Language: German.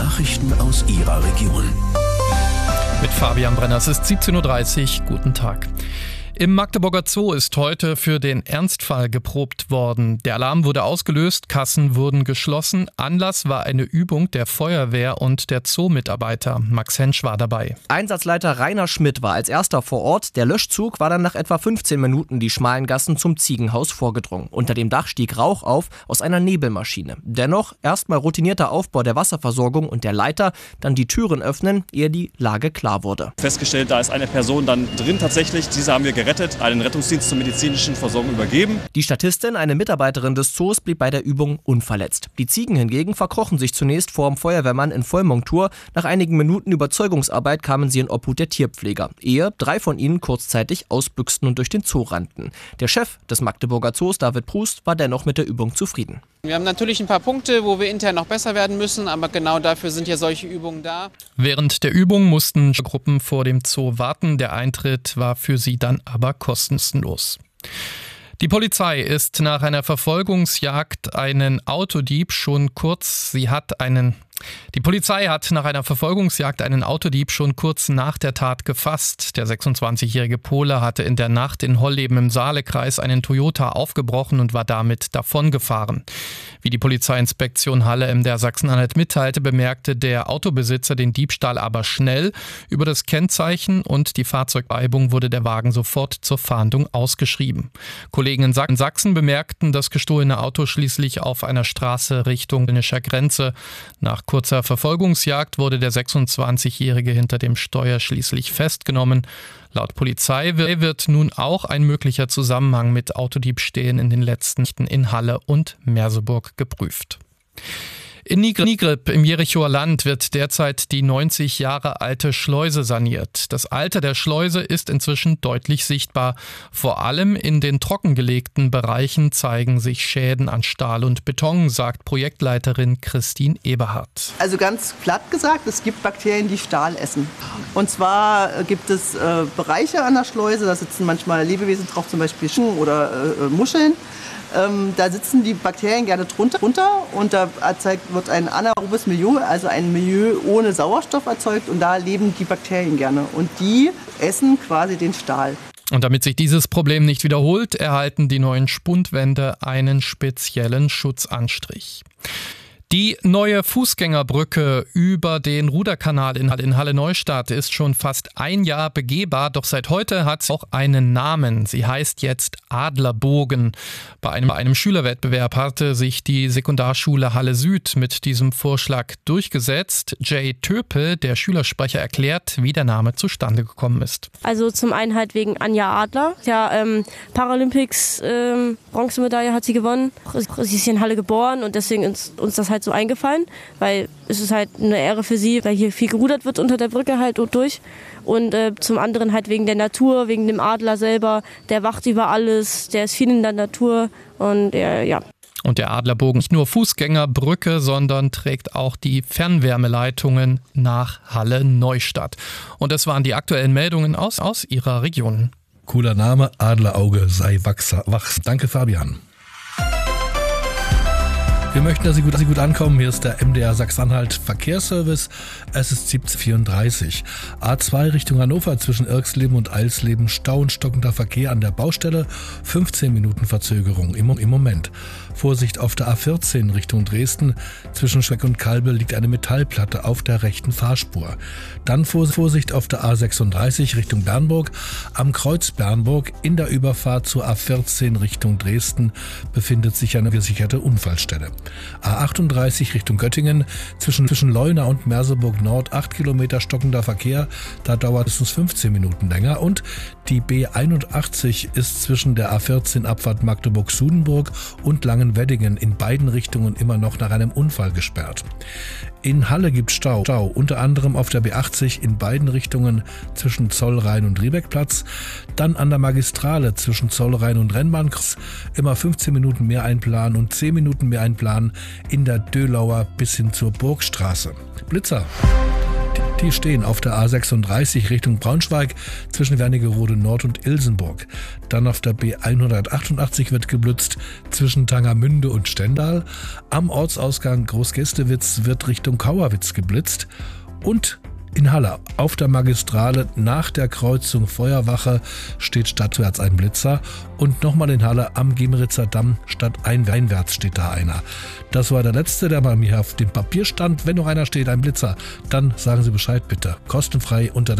Nachrichten aus Ihrer Region. Mit Fabian Brenner, es ist 17.30 Uhr, guten Tag. Im Magdeburger Zoo ist heute für den Ernstfall geprobt worden. Der Alarm wurde ausgelöst, Kassen wurden geschlossen. Anlass war eine Übung der Feuerwehr und der Zoo-Mitarbeiter. Max Hensch war dabei. Einsatzleiter Rainer Schmidt war als erster vor Ort. Der Löschzug war dann nach etwa 15 Minuten die schmalen Gassen zum Ziegenhaus vorgedrungen. Unter dem Dach stieg Rauch auf aus einer Nebelmaschine. Dennoch erstmal routinierter Aufbau der Wasserversorgung und der Leiter, dann die Türen öffnen, ehe die Lage klar wurde. Festgestellt, da ist eine Person dann drin tatsächlich. Diese haben wir gerettet, einen Rettungsdienst zur medizinischen Versorgung übergeben. Die Statistin, eine Mitarbeiterin des Zoos, blieb bei der Übung unverletzt. Die Ziegen hingegen verkrochen sich zunächst vor dem Feuerwehrmann in Vollmontur. Nach einigen Minuten Überzeugungsarbeit kamen sie in Obhut der Tierpfleger, ehe 3 von ihnen kurzzeitig ausbüchsten und durch den Zoo rannten. Der Chef des Magdeburger Zoos, David Prust, war dennoch mit der Übung zufrieden. Wir haben natürlich ein paar Punkte, wo wir intern noch besser werden müssen, aber genau dafür sind ja solche Übungen da. Während der Übung mussten Gruppen vor dem Zoo warten. Der Eintritt war für sie dann aber kostenlos. Die Polizei ist nach einer Verfolgungsjagd einen Autodieb Die Polizei hat nach einer Verfolgungsjagd einen Autodieb schon kurz nach der Tat gefasst. Der 26-jährige Pole hatte in der Nacht in Holleben im Saalekreis einen Toyota aufgebrochen und war damit davongefahren. Wie die Polizeiinspektion Halle in der Sachsen-Anhalt mitteilte, bemerkte der Autobesitzer den Diebstahl aber schnell. Über das Kennzeichen und die Fahrzeugbeibung wurde der Wagen sofort zur Fahndung ausgeschrieben. Kollegen in Sachsen bemerkten das gestohlene Auto schließlich auf einer Straße Richtung polnischer Grenze. Nach kurzer Verfolgungsjagd wurde der 26-Jährige hinter dem Steuer schließlich festgenommen. Laut Polizei wird nun auch ein möglicher Zusammenhang mit Autodiebstählen in den letzten Nächten in Halle und Merseburg geprüft. In Nigrib im Jerichoer Land wird derzeit die 90 Jahre alte Schleuse saniert. Das Alter der Schleuse ist inzwischen deutlich sichtbar. Vor allem in den trockengelegten Bereichen zeigen sich Schäden an Stahl und Beton, sagt Projektleiterin Christine Eberhardt. Also ganz platt gesagt, es gibt Bakterien, die Stahl essen. Und zwar gibt es Bereiche an der Schleuse, da sitzen manchmal Lebewesen drauf, zum Beispiel Schingen oder Muscheln. Da sitzen die Bakterien gerne drunter und da wird ein anaerobes Milieu, also ein Milieu ohne Sauerstoff erzeugt und da leben die Bakterien gerne und die essen quasi den Stahl. Und damit sich dieses Problem nicht wiederholt, erhalten die neuen Spundwände einen speziellen Schutzanstrich. Die neue Fußgängerbrücke über den Ruderkanal in Halle-Neustadt ist schon fast ein Jahr begehbar, doch seit heute hat sie auch einen Namen. Sie heißt jetzt Adlerbogen. Bei einem Schülerwettbewerb hatte sich die Sekundarschule Halle Süd mit diesem Vorschlag durchgesetzt. Jay Töpel, der Schülersprecher, erklärt, wie der Name zustande gekommen ist. Also zum einen halt wegen Anja Adler. Ja, Paralympics Bronzemedaille hat sie gewonnen. Sie ist hier in Halle geboren und deswegen ist uns das halt so eingefallen, weil es ist halt eine Ehre für sie, weil hier viel gerudert wird unter der Brücke halt und durch. Und zum anderen halt wegen der Natur, wegen dem Adler selber. Der wacht über alles, der ist viel in der Natur und ja. Und der Adlerbogen nicht nur Fußgängerbrücke, sondern trägt auch die Fernwärmeleitungen nach Halle-Neustadt. Und das waren die aktuellen Meldungen aus Ihrer Region. Cooler Name, Adlerauge sei wachs. Danke, Fabian. Wir möchten, dass Sie gut ankommen. Hier ist der MDR Sachsen-Anhalt Verkehrsservice. Es ist 17:34 A2 Richtung Hannover zwischen Irxleben und Eilsleben. Stau und stockender Verkehr an der Baustelle. 15 Minuten Verzögerung im Moment. Vorsicht auf der A14 Richtung Dresden. Zwischen Schweck und Kalbe liegt eine Metallplatte auf der rechten Fahrspur. Dann Vorsicht auf der A36 Richtung Bernburg. Am Kreuz Bernburg in der Überfahrt zur A14 Richtung Dresden befindet sich eine gesicherte Unfallstelle. A38 Richtung Göttingen, zwischen Leuna und Merseburg Nord 8 Kilometer stockender Verkehr, da dauert es 15 Minuten länger und die B81 ist zwischen der A14 Abfahrt Magdeburg-Sudenburg und Langenweddingen in beiden Richtungen immer noch nach einem Unfall gesperrt. In Halle gibt Stau, unter anderem auf der B80 in beiden Richtungen zwischen Zollrhein und Riebeckplatz, dann an der Magistrale zwischen Zollrhein und Rennbahnkreuz, immer 15 Minuten mehr einplanen und 10 Minuten mehr einplanen in der Dölauer bis hin zur Burgstraße. Blitzer. Die stehen auf der A36 Richtung Braunschweig zwischen Wernigerode Nord und Ilsenburg. Dann auf der B188 wird geblitzt zwischen Tangermünde und Stendal. Am Ortsausgang Großgästewitz wird Richtung Kauerwitz geblitzt. Und in Halle auf der Magistrale nach der Kreuzung Feuerwache steht stadtwärts ein Blitzer und nochmal in Halle am Gemeritzer Damm stadteinwärts steht da einer. Das war der letzte, der bei mir auf dem Papier stand. Wenn noch einer steht, ein Blitzer, dann sagen Sie Bescheid bitte. Kostenfrei unter